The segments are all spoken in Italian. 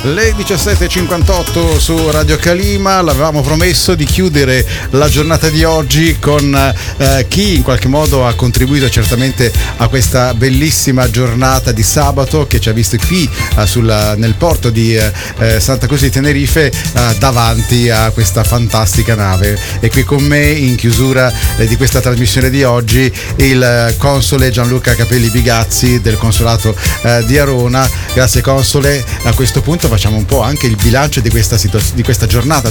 Le 17.58 su Radio Calima. L'avevamo promesso di chiudere la giornata di oggi con chi in qualche modo ha contribuito certamente a questa bellissima giornata di sabato, che ci ha visto qui nel porto di Santa Cruz di Tenerife, davanti a questa fantastica nave. E qui con me in chiusura di questa trasmissione di oggi il console Gianluca Capelli Bigazzi del consolato di Arona. Grazie console. A questo punto facciamo un po' anche il bilancio di questa giornata.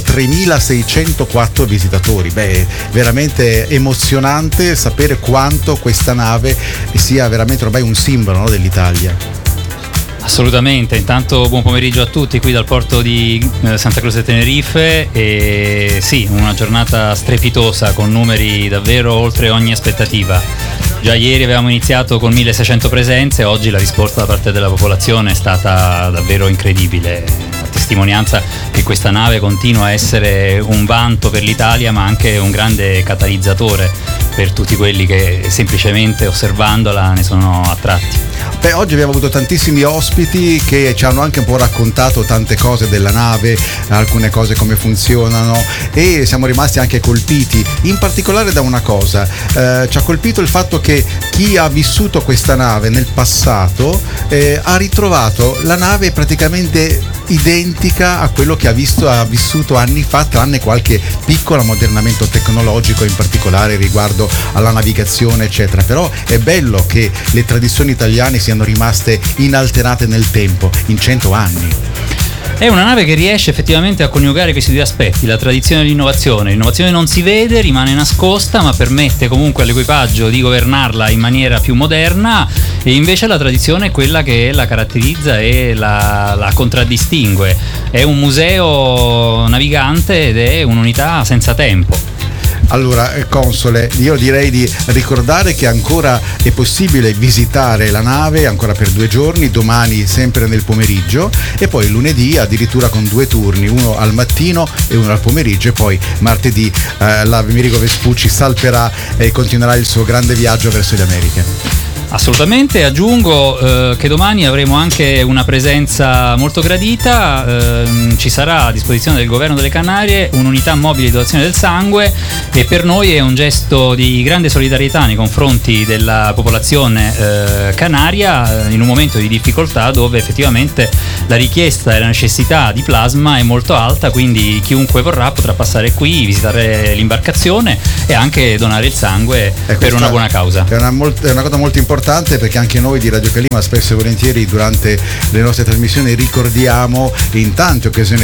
3.604 visitatori. Veramente emozionante sapere quanto questa nave sia veramente ormai un simbolo, no, dell'Italia. Assolutamente. Intanto buon pomeriggio a tutti qui dal porto di Santa Cruz de Tenerife. E sì, una giornata strepitosa con numeri davvero oltre ogni aspettativa. Già ieri avevamo iniziato con 1.600 presenze, oggi la risposta da parte della popolazione è stata davvero incredibile, a testimonianza che questa nave continua a essere un vanto per l'Italia, ma anche un grande catalizzatore per tutti quelli che semplicemente osservandola ne sono attratti. Oggi abbiamo avuto tantissimi ospiti che ci hanno anche un po' raccontato tante cose della nave, alcune cose come funzionano, e siamo rimasti anche colpiti in particolare da una cosa. Ci ha colpito il fatto che chi ha vissuto questa nave nel passato ha ritrovato la nave praticamente identica a quello che ha vissuto anni fa, tranne qualche piccolo ammodernamento tecnologico, in particolare riguardo alla navigazione eccetera. Però è bello che le tradizioni italiane siano rimaste inalterate nel tempo, in 100 anni. È una nave che riesce effettivamente a coniugare questi due aspetti, la tradizione e l'innovazione. L'innovazione non si vede, rimane nascosta, ma permette comunque all'equipaggio di governarla in maniera più moderna, e invece la tradizione è quella che la caratterizza e la contraddistingue. È un museo navigante ed è un'unità senza tempo. Allora, console, io direi di ricordare che ancora è possibile visitare la nave ancora per 2 giorni, domani sempre nel pomeriggio e poi lunedì addirittura con 2 turni, uno al mattino e uno al pomeriggio, e poi martedì l'Amerigo Vespucci salperà e continuerà il suo grande viaggio verso le Americhe. Assolutamente. Aggiungo che domani avremo anche una presenza molto gradita. Ci sarà a disposizione del governo delle Canarie un'unità mobile di donazione del sangue, e per noi è un gesto di grande solidarietà nei confronti della popolazione canaria in un momento di difficoltà dove effettivamente la richiesta e la necessità di plasma è molto alta, quindi chiunque vorrà potrà passare qui, visitare l'imbarcazione e anche donare il sangue per una buona causa. È una cosa molto importante, perché anche noi di Radio Calima spesso e volentieri durante le nostre trasmissioni ricordiamo in tante occasioni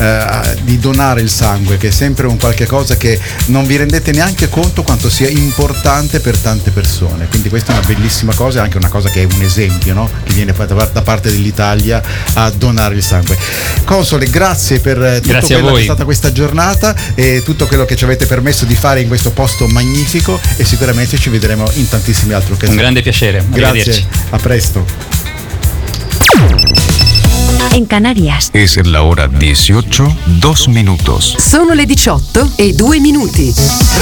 di donare il sangue, che è sempre un qualche cosa che non vi rendete neanche conto quanto sia importante per tante persone. Quindi questa è una bellissima cosa, anche una cosa che è un esempio, no? Che viene fatta da parte dell'Italia a donare il sangue. Console, grazie per tutto quello che è stata questa giornata e tutto quello che ci avete permesso di fare in questo posto magnifico, e sicuramente ci vedremo in tantissime altre occasioni. Un grande piacere. Grazie, a presto. En Canarias es la hora 18:02. Sono le 18:02.